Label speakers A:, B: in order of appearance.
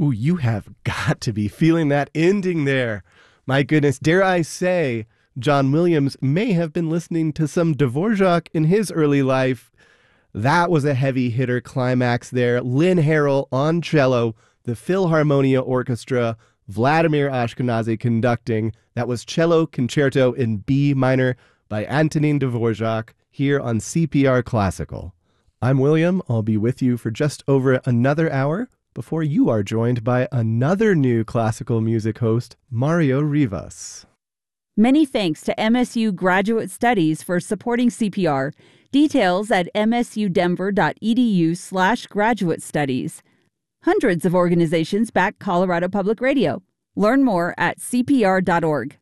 A: Ooh, you have got to be feeling that ending there. My goodness, dare I say, John Williams may have been listening to some Dvorak in his early life. That was a heavy hitter climax there. Lynn Harrell on cello, the Philharmonia Orchestra, Vladimir Ashkenazy conducting. That was Cello Concerto in B minor by Antonin Dvorak here on CPR Classical. I'm William. I'll be with you for just over another hour before you are joined by another new classical music host, Mario Rivas.
B: Many thanks to MSU Graduate Studies for supporting CPR. Details at msudenver.edu/graduate studies. Hundreds of organizations back Colorado Public Radio. Learn more at cpr.org.